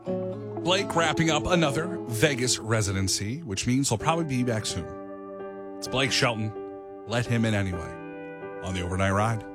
Blake wrapping up another Vegas residency, which means he'll probably be back soon. It's Blake Shelton. Let him in anyway on the Overnight Ride.